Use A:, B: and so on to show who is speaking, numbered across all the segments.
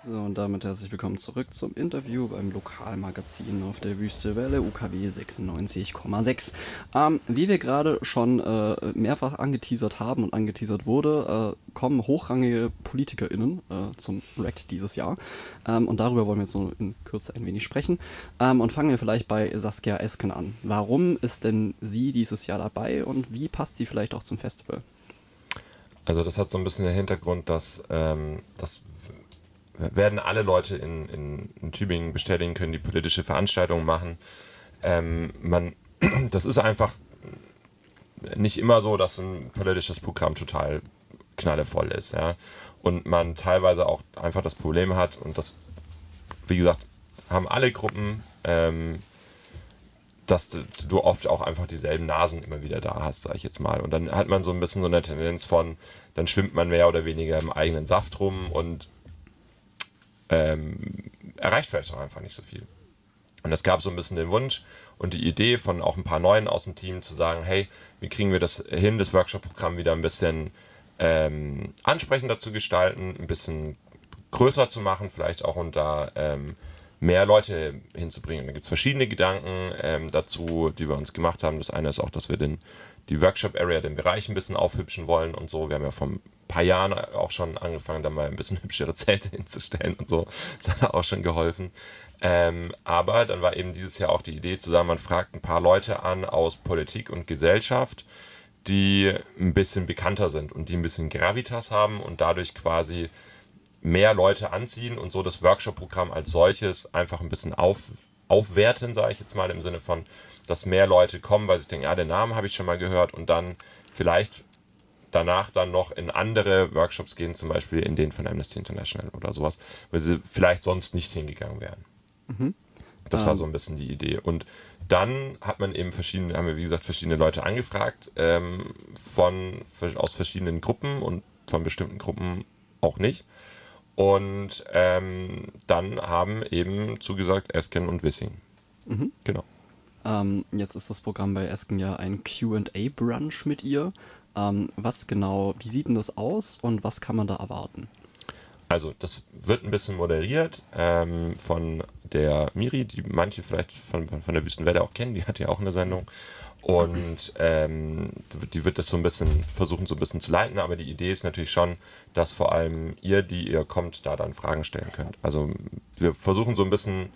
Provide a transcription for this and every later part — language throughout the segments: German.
A: So, und damit herzlich willkommen zurück zum Interview beim Lokalmagazin auf der Wüste Welle UKW 96,6. Wie wir gerade schon mehrfach angeteasert haben und angeteasert wurde, kommen hochrangige PolitikerInnen zum RECT dieses Jahr. Und darüber wollen wir jetzt so in Kürze ein wenig sprechen. Und fangen wir vielleicht bei Saskia Esken an. Warum ist denn sie dieses Jahr dabei und wie passt sie vielleicht auch zum Festival?
B: Also das hat so ein bisschen den Hintergrund, dass das werden alle Leute in Tübingen bestätigen können, die politische Veranstaltungen machen. Das ist einfach nicht immer so, dass ein politisches Programm total knallevoll ist. Ja? Und man teilweise auch einfach das Problem hat, und das, wie gesagt, haben alle Gruppen, dass du oft auch einfach dieselben Nasen immer wieder da hast, sag ich jetzt mal. Und dann hat man so ein bisschen so eine Tendenz von, dann schwimmt man mehr oder weniger im eigenen Saft rum und erreicht vielleicht auch einfach nicht so viel. Und es gab so ein bisschen den Wunsch und die Idee von auch ein paar Neuen aus dem Team zu sagen, hey, wie kriegen wir das hin, das Workshop-Programm wieder ein bisschen ansprechender zu gestalten, ein bisschen größer zu machen, vielleicht auch unter mehr Leute hinzubringen. Da gibt es verschiedene Gedanken dazu, die wir uns gemacht haben. Das eine ist auch, dass wir die Workshop-Area, den Bereich ein bisschen aufhübschen wollen und so. Wir haben ja vor ein paar Jahren auch schon angefangen, da mal ein bisschen hübschere Zelte hinzustellen und so. Das hat auch schon geholfen. Aber dann war eben dieses Jahr auch die Idee zu sagen, man fragt ein paar Leute an aus Politik und Gesellschaft, die ein bisschen bekannter sind und die ein bisschen Gravitas haben und dadurch quasi mehr Leute anziehen und so das Workshop-Programm als solches einfach ein bisschen aufwerten, sage ich jetzt mal, im Sinne von, dass mehr Leute kommen, weil sie denken, ja, den Namen habe ich schon mal gehört und dann vielleicht danach dann noch in andere Workshops gehen, zum Beispiel in den von Amnesty International oder sowas, weil sie vielleicht sonst nicht hingegangen wären. Das war so ein bisschen die Idee. Und dann hat man eben haben wir wie gesagt verschiedene Leute angefragt, aus verschiedenen Gruppen und von bestimmten Gruppen auch nicht. Und dann haben eben zugesagt Esken und Wissing. Genau.
A: Jetzt ist das Programm bei Esken ja ein Q&A-Brunch mit ihr. Wie sieht denn das aus und was kann man da erwarten?
B: Also das wird ein bisschen moderiert von der Miri, die manche vielleicht von der Wüstenwelle auch kennen, die hat ja auch eine Sendung. Und die wird das so ein bisschen versuchen, so ein bisschen zu leiten, aber die Idee ist natürlich schon, dass vor allem die ihr kommt, da dann Fragen stellen könnt. Also wir versuchen so ein bisschen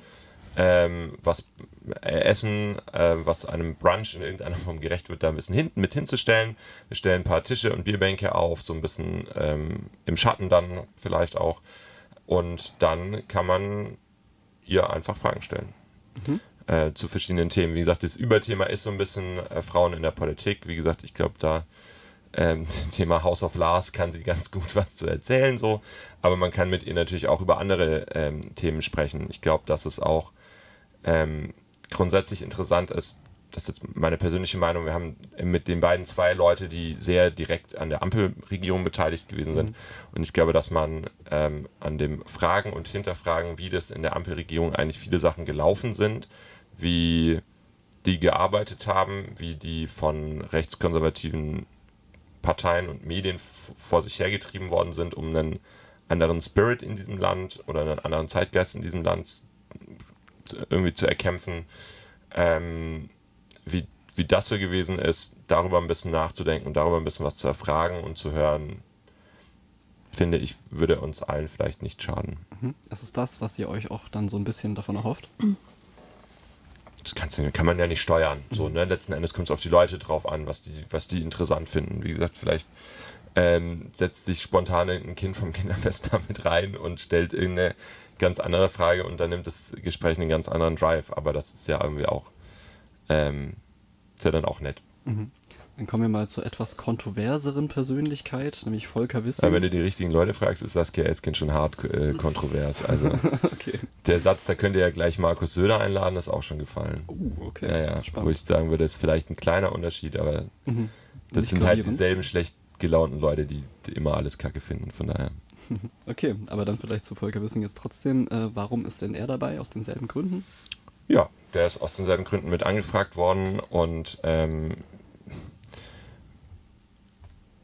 B: Essen, was einem Brunch in irgendeiner Form gerecht wird, da ein bisschen mit hinzustellen. Wir stellen ein paar Tische und Bierbänke auf, so ein bisschen im Schatten dann vielleicht auch. Und dann kann man ihr einfach Fragen stellen. Zu verschiedenen Themen. Wie gesagt, das Überthema ist so ein bisschen Frauen in der Politik. Wie gesagt, ich glaube, da Thema House of Lars kann sie ganz gut was zu erzählen, so. Aber man kann mit ihr natürlich auch über andere Themen sprechen. Ich glaube, dass es auch grundsätzlich interessant ist, das ist jetzt meine persönliche Meinung, wir haben mit den beiden zwei Leute, die sehr direkt an der Ampelregierung beteiligt gewesen sind. Und ich glaube, dass man an dem Fragen und Hinterfragen, wie das in der Ampelregierung eigentlich viele Sachen gelaufen sind, wie die gearbeitet haben, wie die von rechtskonservativen Parteien und Medien vor sich hergetrieben worden sind, um einen anderen Spirit in diesem Land oder einen anderen Zeitgeist in diesem Land irgendwie zu erkämpfen, wie das so gewesen ist, darüber ein bisschen nachzudenken und darüber ein bisschen was zu erfragen und zu hören, finde ich, würde uns allen vielleicht nicht schaden.
A: Es ist das, was ihr euch auch dann so ein bisschen davon erhofft?
B: Das kann man ja nicht steuern. So, ne? Letzten Endes kommt es auf die Leute drauf an, was die interessant finden. Wie gesagt, vielleicht setzt sich spontan ein Kind vom Kinderfest da mit rein und stellt irgendeine ganz andere Frage und dann nimmt das Gespräch einen ganz anderen Drive. Aber das ist ja irgendwie auch ist ja dann auch nett.
A: Dann kommen wir mal zur etwas kontroverseren Persönlichkeit, nämlich Volker
B: Aber
A: Wissing.
B: wenn du die richtigen Leute fragst, ist Saskia Esken schon hart kontrovers. Also
A: Okay.
B: der Satz, da könnt ihr ja gleich Markus Söder einladen, ist auch schon gefallen.
A: Okay.
B: Ja,
A: Spannend.
B: wo ich sagen würde, ist vielleicht ein kleiner Unterschied, aber das
A: Nicht
B: sind halt
A: gravierend.
B: dieselben schlecht gelaunten Leute, die immer alles Kacke finden, von daher.
A: Okay, aber dann vielleicht zu Volker Wissing jetzt trotzdem. Warum ist denn er dabei? Aus denselben Gründen?
B: Ja, der ist aus denselben Gründen mit angefragt worden und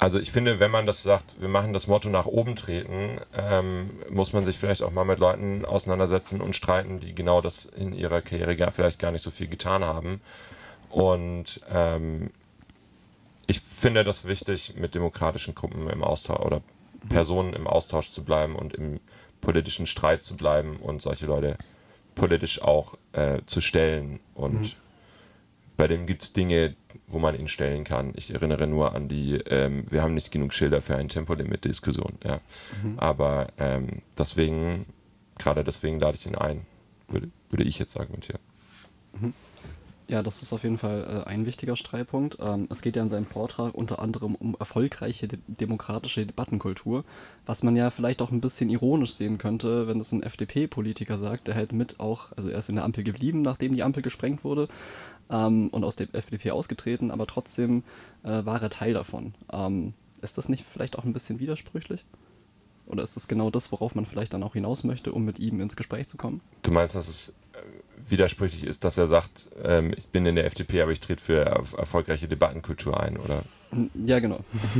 B: Also ich finde, wenn man das sagt, wir machen das Motto nach oben treten, muss man sich vielleicht auch mal mit Leuten auseinandersetzen und streiten, die genau das in ihrer Karriere vielleicht gar nicht so viel getan haben. Und ich finde das wichtig, mit demokratischen Gruppen im Austausch oder Personen im Austausch zu bleiben und im politischen Streit zu bleiben und solche Leute politisch auch zu stellen. Und bei dem gibt es Dinge, wo man ihn stellen kann. Ich erinnere nur an die, wir haben nicht genug Schilder für ein Tempolimit-Diskussion. Ja. Aber gerade deswegen lade ich ihn ein, würde ich jetzt argumentieren.
A: Ja, das ist auf jeden Fall ein wichtiger Streitpunkt. Es geht ja in seinem Vortrag unter anderem um erfolgreiche demokratische Debattenkultur, was man ja vielleicht auch ein bisschen ironisch sehen könnte, wenn es ein FDP-Politiker sagt, der halt also er ist in der Ampel geblieben, nachdem die Ampel gesprengt wurde, und aus der FDP ausgetreten, aber trotzdem war er Teil davon. Ist das nicht vielleicht auch ein bisschen widersprüchlich? Oder ist das genau das, worauf man vielleicht dann auch hinaus möchte, um mit ihm ins Gespräch zu kommen?
B: Du meinst, dass es widersprüchlich ist, dass er sagt, ich bin in der FDP, aber ich trete für erfolgreiche Debattenkultur ein, oder?
A: Ja, genau.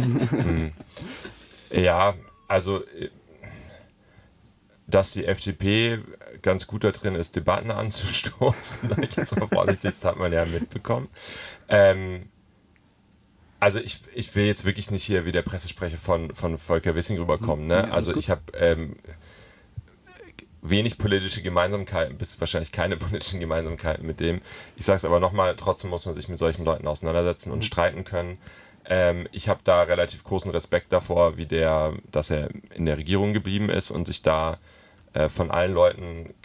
B: Ja, also dass die FDP ganz gut da drin ist, Debatten anzustoßen, sage ich jetzt mal vorsichtig, das hat man ja mitbekommen. Also ich will jetzt wirklich nicht hier wie der Pressesprecher von Volker Wissing rüberkommen. Ne?
A: Ja,
B: also ich habe wenig politische Gemeinsamkeiten, bis wahrscheinlich keine politischen Gemeinsamkeiten mit dem. Ich sage es aber nochmal, trotzdem muss man sich mit solchen Leuten auseinandersetzen und streiten können. Ich habe da relativ großen Respekt davor, dass er in der Regierung geblieben ist und sich da von allen Leuten